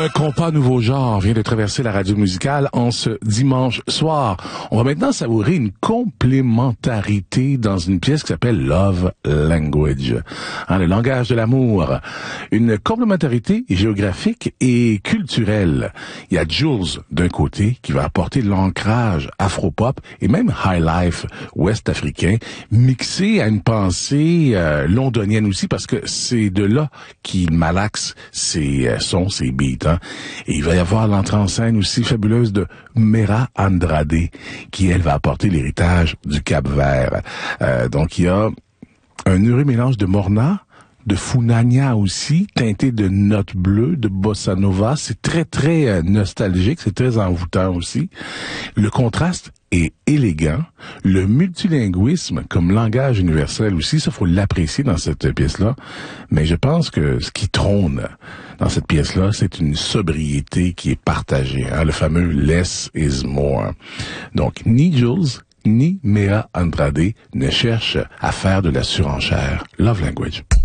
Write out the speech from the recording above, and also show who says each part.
Speaker 1: Un compas nouveau genre vient de traverser la radio musicale en ce dimanche soir. On va maintenant savourer une complémentarité dans une pièce qui s'appelle Love Language, le langage de l'amour. Une complémentarité géographique et culturelle. Il y a Jules d'un côté qui va apporter de l'ancrage afro-pop et même high life ouest-africain mixé à une pensée londonienne aussi parce que c'est de là qu'il malaxe ses sons, ses beats. Et il va y avoir l'entrée en scène aussi fabuleuse de Mera Andrade, qui, elle, va apporter l'héritage du Cap-Vert. Donc, il y a un heureux mélange de Morna, de Funania aussi, teinté de notes bleues, de bossa nova. C'est très, très nostalgique, c'est très envoûtant aussi. Le contraste est élégant. Le multilinguisme comme langage universel aussi, ça faut l'apprécier dans cette pièce-là. Mais je pense que ce qui trône dans cette pièce-là, c'est une sobriété qui est partagée. Le fameux less is more. Donc, ni Jules, ni Mera Andrade ne cherchent à faire de la surenchère. Love Language.